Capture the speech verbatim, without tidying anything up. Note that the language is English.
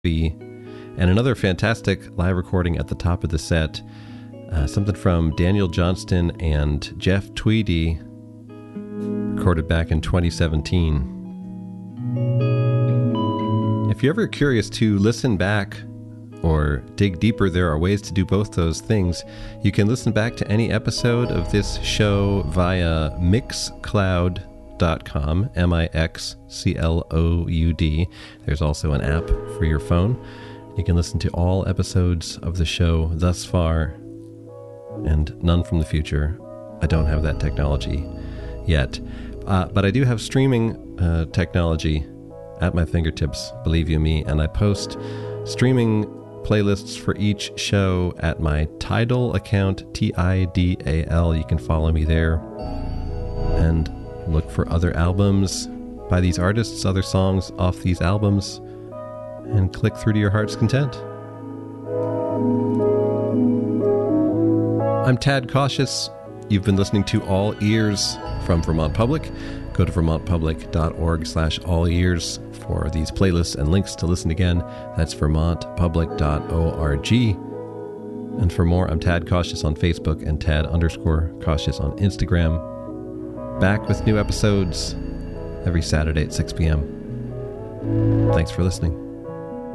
and another fantastic live recording at the top of the set, uh, something from Daniel Johnston and Jeff Tweedy, recorded back in twenty seventeen. If you're ever curious to listen back or dig deeper, there are ways to do both those things. You can listen back to any episode of this show via mixcloud dot com, M I X C L O U D. There's also an app for your phone. You can listen to all episodes of the show thus far, and none from the future. I don't have that technology yet. Uh, but I do have streaming uh, technology at my fingertips, believe you me, and I post streaming playlists for each show at my Tidal account, T I D A L. You can follow me there and look for other albums by these artists, other songs off these albums, and click through to your heart's content. I'm Tad Cautious. You've been listening to All Ears from Vermont Public. Go to vermont public dot org slash all ears for these playlists and links to listen again. That's vermont public dot org. And for more, I'm Tad Cautious on Facebook and Tad underscore Cautious on Instagram. Back with new episodes every Saturday at six p.m. Thanks for listening.